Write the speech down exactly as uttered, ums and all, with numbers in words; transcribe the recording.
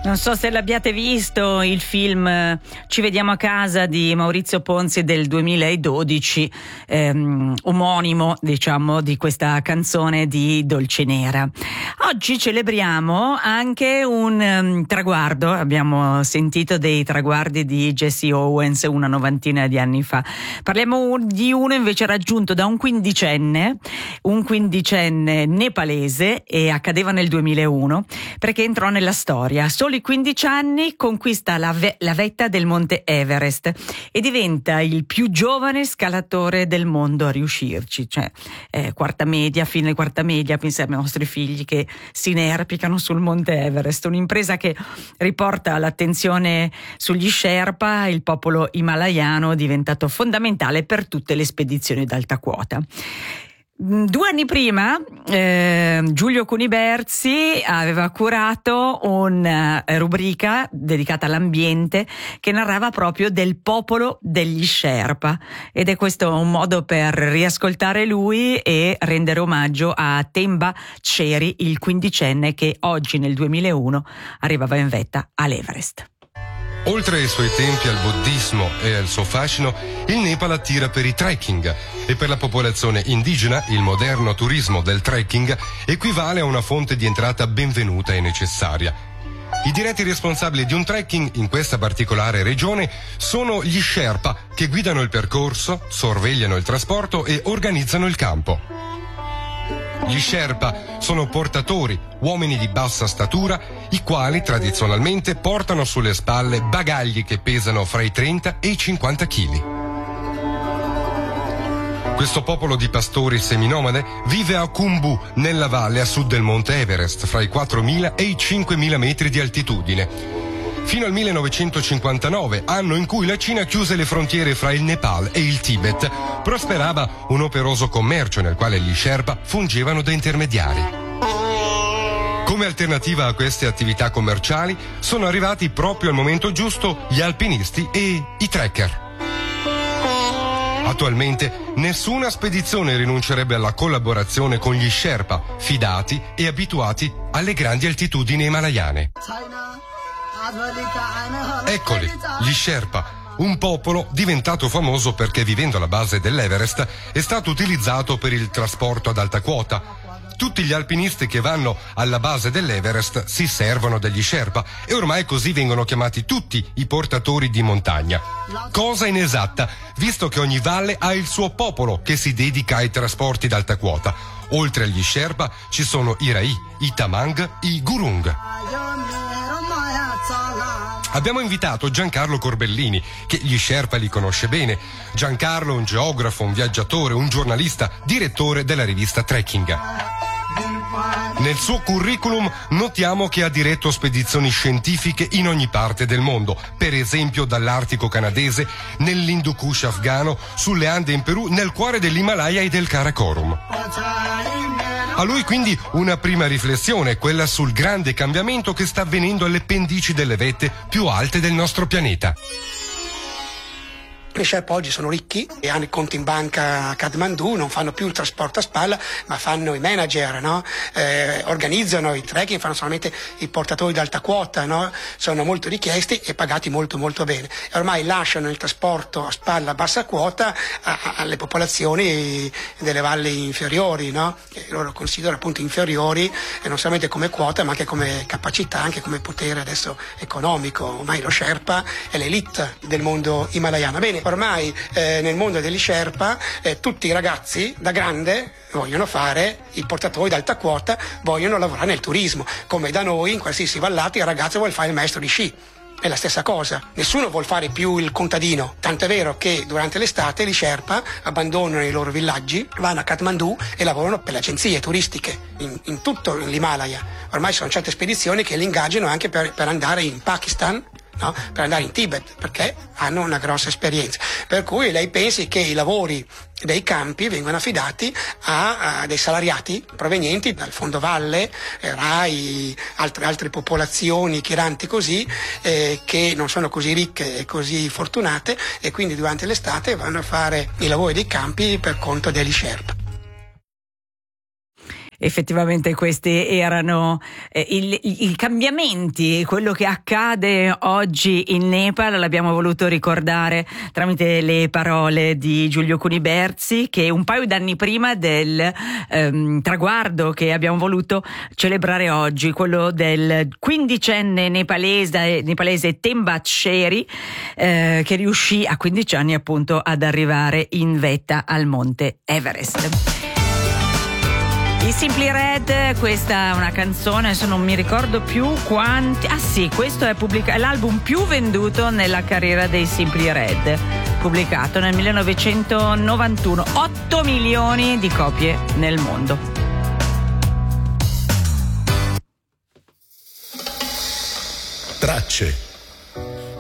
Non so se l'abbiate visto il film Ci vediamo a casa di Maurizio Ponzi del duemiladodici, ehm, omonimo diciamo di questa canzone di Dolcenera. Oggi celebriamo anche un um, traguardo, abbiamo sentito dei traguardi di Jesse Owens una novantina di anni fa. Parliamo di uno invece raggiunto da un quindicenne, un quindicenne nepalese, e accadeva nel duemilauno perché entrò nella storia. Solo i quindici anni conquista la, ve- la vetta del Monte Everest e diventa il più giovane scalatore del mondo a riuscirci. Cioè, eh, quarta media, fine quarta media, pensiamo ai nostri figli che si inerpicano sul Monte Everest. Un'impresa che riporta l'attenzione sugli Sherpa, il popolo himalayano diventato fondamentale per tutte le spedizioni d'alta quota. Due anni prima eh, Giulio Cuniberzi aveva curato una rubrica dedicata all'ambiente che narrava proprio del popolo degli Sherpa, ed è questo un modo per riascoltare lui e rendere omaggio a Themba Cheri, il quindicenne che oggi nel duemilauno arrivava in vetta all'Everest. Oltre ai suoi tempi al buddismo e al suo fascino, il Nepal attira per i trekking, e per la popolazione indigena il moderno turismo del trekking equivale a una fonte di entrata benvenuta e necessaria. I diretti responsabili di un trekking in questa particolare regione sono gli Sherpa, che guidano il percorso, sorvegliano il trasporto e organizzano il campo. Gli Sherpa sono portatori, uomini di bassa statura, i quali tradizionalmente portano sulle spalle bagagli che pesano fra i trenta e i cinquanta chili. Questo popolo di pastori seminomade vive a Khumbu, nella valle a sud del Monte Everest, fra i quattromila e i cinquemila metri di altitudine. Fino al millenovecentocinquantanove, anno in cui la Cina chiuse le frontiere fra il Nepal e il Tibet, prosperava un operoso commercio nel quale gli Sherpa fungevano da intermediari. Come alternativa a queste attività commerciali sono arrivati proprio al momento giusto gli alpinisti e i trekker. Attualmente nessuna spedizione rinuncerebbe alla collaborazione con gli Sherpa, fidati e abituati alle grandi altitudini himalayane. Eccoli, gli Sherpa, un popolo diventato famoso perché, vivendo alla base dell'Everest, è stato utilizzato per il trasporto ad alta quota. Tutti gli alpinisti che vanno alla base dell'Everest si servono degli Sherpa, e ormai così vengono chiamati tutti i portatori di montagna. Cosa inesatta, visto che ogni valle ha il suo popolo che si dedica ai trasporti d'alta quota. Oltre agli Sherpa ci sono i Rai, i Tamang, i Gurung. Abbiamo invitato Giancarlo Corbellini, che gli Sherpa li conosce bene. Giancarlo è un geografo, un viaggiatore, un giornalista, direttore della rivista Trekking. Nel suo curriculum notiamo che ha diretto spedizioni scientifiche in ogni parte del mondo, per esempio dall'Artico canadese, nell'Hindu Kush afghano, sulle Ande in Perù, nel cuore dell'Himalaya e del Karakorum. A lui quindi una prima riflessione, quella sul grande cambiamento che sta avvenendo alle pendici delle vette più alte del nostro pianeta. I Sherpa oggi sono ricchi e hanno i conti in banca a Kathmandu, non fanno più il trasporto a spalla, ma fanno i manager, no? Eh, organizzano i trekking, fanno solamente i portatori d'alta quota, no? Sono molto richiesti e pagati molto molto bene. E ormai lasciano il trasporto a spalla a bassa quota a, a, alle popolazioni delle valli inferiori, no? Che loro considerano appunto inferiori, e non solamente come quota ma anche come capacità, anche come potere adesso economico. Ormai lo Sherpa è l'elite del mondo himalayano. Bene, ormai eh, nel mondo degli Sherpa eh, tutti i ragazzi da grande vogliono fare i portatori d'alta quota, vogliono lavorare nel turismo, come da noi in qualsiasi vallata il ragazzo vuole fare il maestro di sci. È la stessa cosa, nessuno vuol fare più il contadino, tanto è vero che durante l'estate gli Sherpa abbandonano i loro villaggi, vanno a Kathmandu e lavorano per le agenzie turistiche in, in tutto l'Himalaya. Ormai sono certe spedizioni che li ingaggiano anche per, per andare in Pakistan, no? Per andare in Tibet, perché hanno una grossa esperienza. Per cui lei pensi che i lavori dei campi vengono affidati a, a dei salariati provenienti dal fondovalle, eh, Rai, altre, altre popolazioni chiranti così, eh, che non sono così ricche e così fortunate, e quindi durante l'estate vanno a fare i lavori dei campi per conto degli Sherpa. effettivamente questi erano eh, il, i cambiamenti, quello che accade oggi in Nepal. L'abbiamo voluto ricordare tramite le parole di Giulio Cuniberzi, che un paio d'anni prima del ehm, traguardo che abbiamo voluto celebrare oggi, quello del quindicenne nepalese, nepalese Tembat Sheri, eh, che riuscì a quindici anni appunto ad arrivare in vetta al monte Everest. I Simply Red, questa è una canzone, adesso non mi ricordo più quanti. Ah sì, questo è, pubblica- è l'album più venduto nella carriera dei Simply Red, pubblicato nel millenovecentonovantuno, otto milioni di copie nel mondo. Tracce